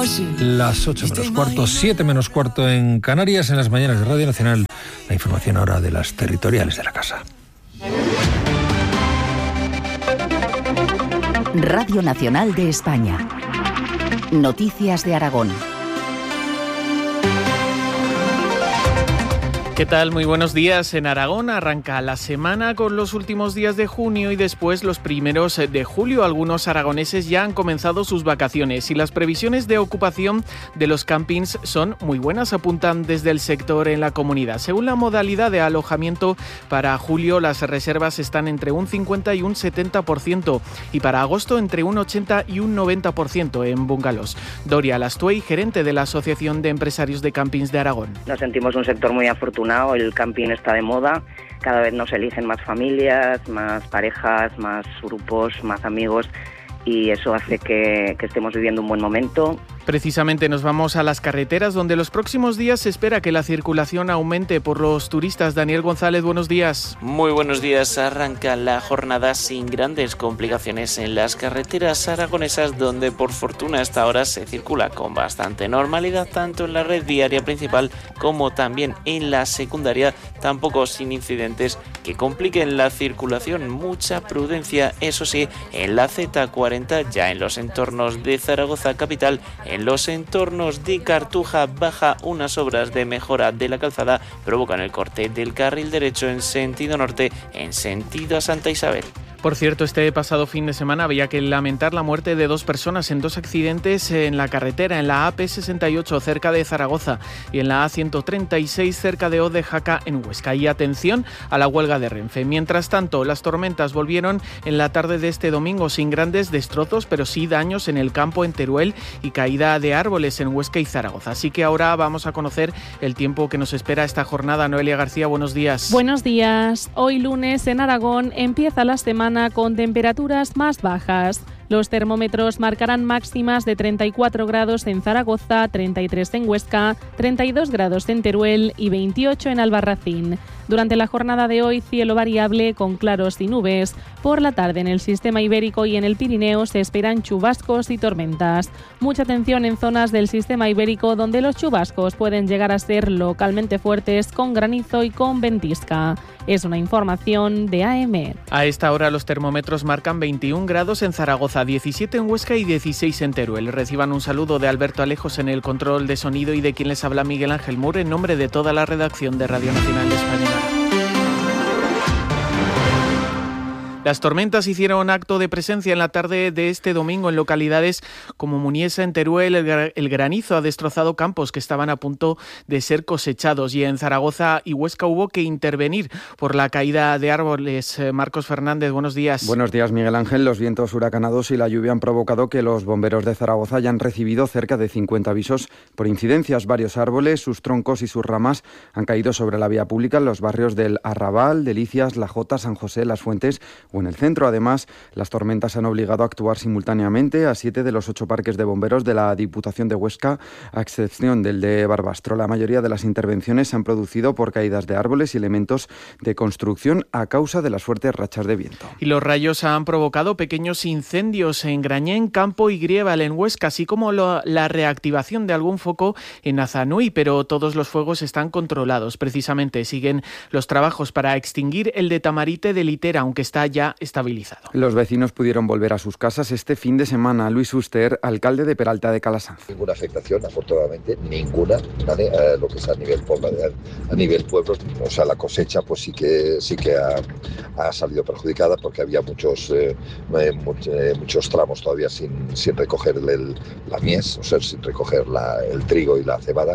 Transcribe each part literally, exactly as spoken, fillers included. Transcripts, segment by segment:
Las ocho menos cuarto, siete menos cuarto en Canarias, en las mañanas de Radio Nacional. La información ahora de las territoriales de la casa. Radio Nacional de España. Noticias de Aragón. ¿Qué tal? Muy buenos días. En Aragón arranca la semana con los últimos días de junio y después los primeros de julio. Algunos aragoneses ya han comenzado sus vacaciones y las previsiones de ocupación de los campings son muy buenas, apuntan desde el sector en la comunidad. Según la modalidad de alojamiento, para julio las reservas están entre un cincuenta y un setenta por ciento y para agosto entre un ochenta y un noventa por ciento en bungalows. Doria Lastuey, gerente de la Asociación de Empresarios de Campings de Aragón. Nos sentimos un sector muy afortunado. El camping está de moda, cada vez nos eligen más familias, más parejas, más grupos, más amigos y eso hace que, que estemos viviendo un buen momento. Precisamente nos vamos a las carreteras, donde los próximos días se espera que la circulación aumente por los turistas. Daniel González, buenos días. Muy buenos días. Arranca la jornada sin grandes complicaciones en las carreteras aragonesas, donde por fortuna hasta ahora se circula con bastante normalidad, tanto en la red viaria principal como también en la secundaria, tampoco sin incidentes que compliquen la circulación. Mucha prudencia, eso sí, en la Z cuarenta, ya en los entornos de Zaragoza capital. En los entornos de Cartuja Baja, unas obras de mejora de la calzada provocan el corte del carril derecho en sentido norte, en sentido a Santa Isabel. Por cierto, este pasado fin de semana había que lamentar la muerte de dos personas en dos accidentes en la carretera, en la A P sesenta y ocho cerca de Zaragoza y en la A ciento treinta y seis cerca de Hoz de Jaca en Huesca. Y atención a la huelga de Renfe. Mientras tanto, las tormentas volvieron en la tarde de este domingo sin grandes destrozos, pero sí daños en el campo en Teruel y caída de árboles en Huesca y Zaragoza. Así que ahora vamos a conocer el tiempo que nos espera esta jornada. Noelia García, buenos días. Buenos días. Hoy lunes en Aragón empieza la semana con temperaturas más bajas. Los termómetros marcarán máximas de treinta y cuatro grados en Zaragoza, treinta y tres en Huesca, treinta y dos grados en Teruel y veintiocho en Albarracín. Durante la jornada de hoy, cielo variable con claros y nubes. Por la tarde en el sistema ibérico y en el Pirineo se esperan chubascos y tormentas. Mucha atención en zonas del sistema ibérico donde los chubascos pueden llegar a ser localmente fuertes con granizo y con ventisca. Es una información de A M. A esta hora los termómetros marcan veintiún grados en Zaragoza, diecisiete en Huesca y dieciséis en Teruel. Reciban un saludo de Alberto Alejos en el control de sonido y de quien les habla Miguel Ángel Mur en nombre de toda la redacción de Radio Nacional de España. Las tormentas hicieron acto de presencia en la tarde de este domingo en localidades como Muniesa, en Teruel. El granizo ha destrozado campos que estaban a punto de ser cosechados y en Zaragoza y Huesca hubo que intervenir por la caída de árboles. Marcos Fernández, buenos días. Buenos días, Miguel Ángel. Los vientos huracanados y la lluvia han provocado que los bomberos de Zaragoza hayan recibido cerca de cincuenta avisos por incidencias. Varios árboles, sus troncos y sus ramas han caído sobre la vía pública en los barrios del Arrabal, Delicias, La Jota, San José, Las Fuentes o en el centro. Además, las tormentas han obligado a actuar simultáneamente a siete de los ocho parques de bomberos de la Diputación de Huesca, a excepción del de Barbastro. La mayoría de las intervenciones se han producido por caídas de árboles y elementos de construcción a causa de las fuertes rachas de viento. Y los rayos han provocado pequeños incendios en Grañén, Campo y Grieval en Huesca, así como lo, la reactivación de algún foco en Azanui, pero todos los fuegos están controlados. Precisamente siguen los trabajos para extinguir el de Tamarite de Litera, aunque está ya estabilizado. Los vecinos pudieron volver a sus casas este fin de semana. Luis Uster, alcalde de Peralta de Calasanz. Ninguna afectación, afortunadamente, ninguna, ¿vale? Eh, lo que es a nivel pueblo, a nivel pueblo, o sea, la cosecha pues sí que sí que ha, ha salido perjudicada porque había muchos eh, much, eh, muchos tramos todavía sin, sin recoger el, la mies, o sea, sin recoger la, el trigo y la cebada.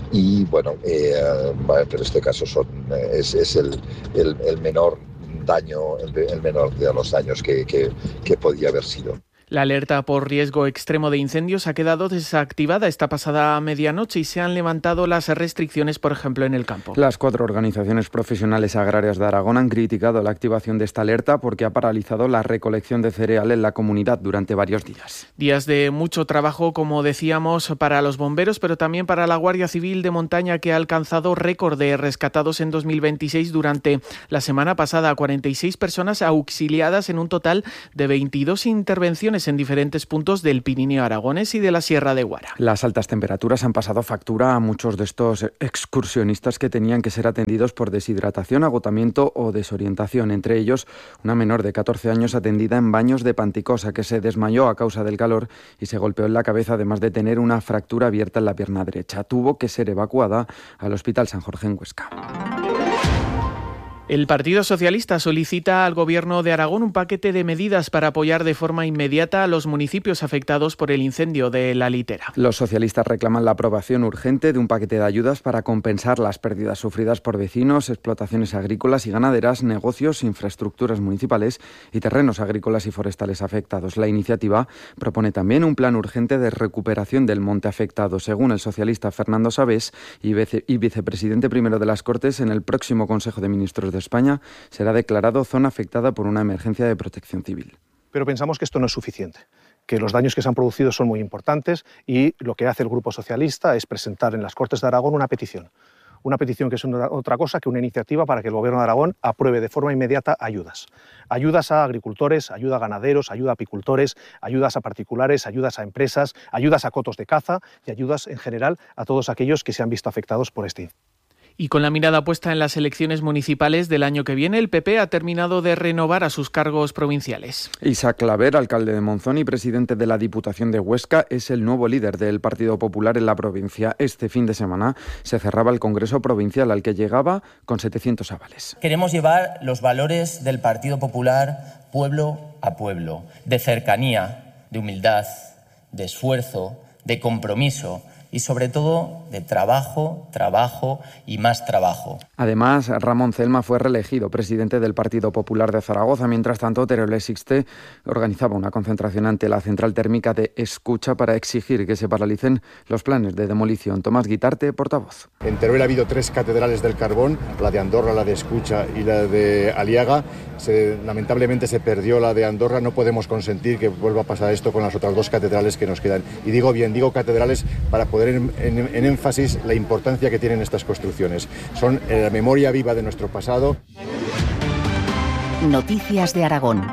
Y bueno, eh, pero en este caso son, es, es el, el, el menor daño, el, el menor de los daños que, que, que podía haber sido. La alerta por riesgo extremo de incendios ha quedado desactivada esta pasada medianoche y se han levantado las restricciones, por ejemplo, en el campo. Las cuatro organizaciones profesionales agrarias de Aragón han criticado la activación de esta alerta porque ha paralizado la recolección de cereal en la comunidad durante varios días. Días de mucho trabajo, como decíamos, para los bomberos, pero también para la Guardia Civil de Montaña, que ha alcanzado récord de rescatados en dos mil veintiséis durante la semana pasada. cuarenta y seis personas auxiliadas en un total de veintidós intervenciones vacaciones en diferentes puntos del Pirineo aragonés y de la Sierra de Guara. Las altas temperaturas han pasado factura a muchos de estos excursionistas que tenían que ser atendidos por deshidratación, agotamiento o desorientación. Entre ellos, una menor de catorce años atendida en Baños de Panticosa, que se desmayó a causa del calor y se golpeó en la cabeza, además de tener una fractura abierta en la pierna derecha. Tuvo que ser evacuada al Hospital San Jorge en Huesca. El Partido Socialista solicita al Gobierno de Aragón un paquete de medidas para apoyar de forma inmediata a los municipios afectados por el incendio de La Litera. Los socialistas reclaman la aprobación urgente de un paquete de ayudas para compensar las pérdidas sufridas por vecinos, explotaciones agrícolas y ganaderas, negocios, infraestructuras municipales y terrenos agrícolas y forestales afectados. La iniciativa propone también un plan urgente de recuperación del monte afectado. Según el socialista Fernando Sabés y, vice- y vicepresidente primero de las Cortes, en el próximo Consejo de Ministros de España será declarado zona afectada por una emergencia de protección civil. Pero pensamos que esto no es suficiente, que los daños que se han producido son muy importantes y lo que hace el Grupo Socialista es presentar en las Cortes de Aragón una petición. Una petición que es una, otra cosa que una iniciativa para que el Gobierno de Aragón apruebe de forma inmediata ayudas. Ayudas a agricultores, ayuda a ganaderos, ayuda a apicultores, ayudas a particulares, ayudas a empresas, ayudas a cotos de caza y ayudas en general a todos aquellos que se han visto afectados por este incendio. Y con la mirada puesta en las elecciones municipales del año que viene, el P P ha terminado de renovar a sus cargos provinciales. Isaac Claver, alcalde de Monzón y presidente de la Diputación de Huesca, es el nuevo líder del Partido Popular en la provincia. Este fin de semana se cerraba el Congreso Provincial, al que llegaba con setecientos avales. Queremos llevar los valores del Partido Popular pueblo a pueblo, de cercanía, de humildad, de esfuerzo, de compromiso y sobre todo de trabajo, trabajo y más trabajo. Además, Ramón Celma fue reelegido presidente del Partido Popular de Zaragoza. Mientras tanto, Teruel Existe organizaba una concentración ante la central térmica de Escucha para exigir que se paralicen los planes de demolición. Tomás Guitarte, portavoz. En Teruel ha habido tres catedrales del carbón, la de Andorra, la de Escucha y la de Aliaga. Se, lamentablemente se perdió la de Andorra. No podemos consentir que vuelva a pasar esto con las otras dos catedrales que nos quedan. Y digo bien, digo catedrales para poder En, en, en énfasis la importancia que tienen estas construcciones. Son la memoria viva de nuestro pasado. Noticias de Aragón.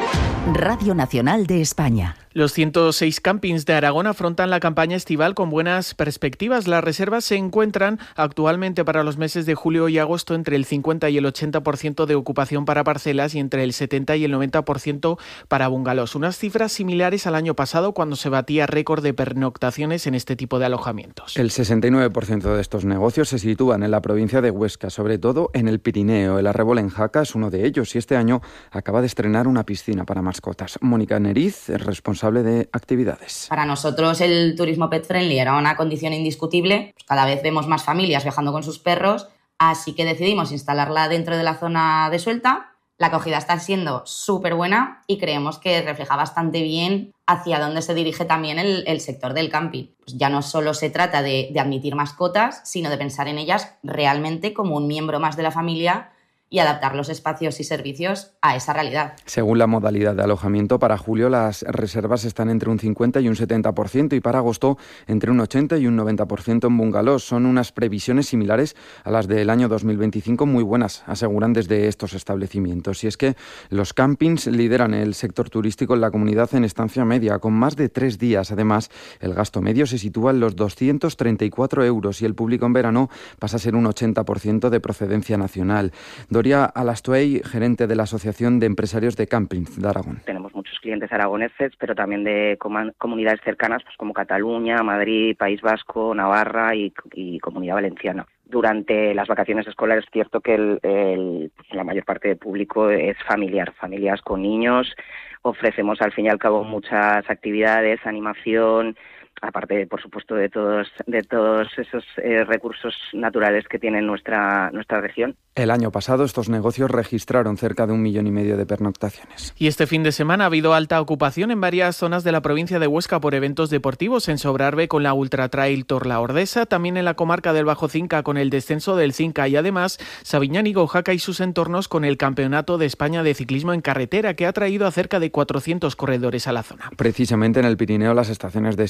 Radio Nacional de España. Los ciento seis campings de Aragón afrontan la campaña estival con buenas perspectivas. Las reservas se encuentran actualmente para los meses de julio y agosto entre el cincuenta y el ochenta por ciento de ocupación para parcelas y entre el setenta y el noventa por ciento para bungalows. Unas cifras similares al año pasado, cuando se batía récord de pernoctaciones en este tipo de alojamientos. El sesenta y nueve por ciento de estos negocios se sitúan en la provincia de Huesca, sobre todo en el Pirineo. El Arrebol en Jaca es uno de ellos y este año acaba de estrenar una piscina para mascotas. Mónica Neriz es responsable de actividades. Para nosotros el turismo pet friendly era una condición indiscutible. Pues cada vez vemos más familias viajando con sus perros, así que decidimos instalarla dentro de la zona de suelta. La acogida está siendo súper buena y creemos que refleja bastante bien hacia dónde se dirige también el, el sector del camping. Pues ya no solo se trata de, de admitir mascotas, sino de pensar en ellas realmente como un miembro más de la familia y adaptar los espacios y servicios a esa realidad. Según la modalidad de alojamiento, para julio las reservas están entre un cincuenta y un setenta por ciento y para agosto entre un ochenta y un noventa por ciento en bungalows. Son unas previsiones similares a las del año dos mil veinticinco, muy buenas, aseguran desde estos establecimientos. Y es que los campings lideran el sector turístico en la comunidad en estancia media, con más de tres días. Además, el gasto medio se sitúa en los doscientos treinta y cuatro euros y el público en verano pasa a ser un ochenta por ciento de procedencia nacional. Doria Alastuey, gerente de la Asociación de Empresarios de Campings de Aragón. Tenemos muchos clientes aragoneses, pero también de com- comunidades cercanas, pues como Cataluña, Madrid, País Vasco, Navarra y, y Comunidad Valenciana. Durante las vacaciones escolares es cierto que el, el, pues la mayor parte del público es familiar, familias con niños. Ofrecemos al fin y al cabo muchas actividades, animación, aparte, por supuesto, de todos de todos esos eh, recursos naturales que tiene nuestra nuestra región. El año pasado estos negocios registraron cerca de un millón y medio de pernoctaciones. Y este fin de semana ha habido alta ocupación en varias zonas de la provincia de Huesca por eventos deportivos. En Sobrarbe con la Ultra Trail Torla Ordesa, también en la comarca del Bajo Cinca con el descenso del Cinca y además Sabiñán y Gojaca y sus entornos con el Campeonato de España de Ciclismo en Carretera, que ha traído a cerca de cuatrocientos corredores a la zona. Precisamente en el Pirineo las estaciones de esquí también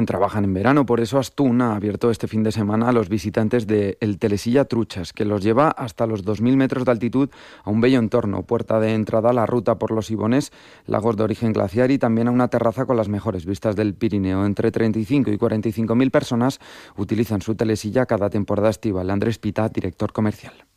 también trabajan en verano. Por eso Astún ha abierto este fin de semana a los visitantes de el Telesilla Truchas, que los lleva hasta los dos mil metros de altitud a un bello entorno, puerta de entrada a la ruta por los Ibones, lagos de origen glaciar y también a una terraza con las mejores vistas del Pirineo. Entre treinta y cinco y cuarenta y cinco mil personas utilizan su telesilla cada temporada estival. Andrés Pita, director comercial.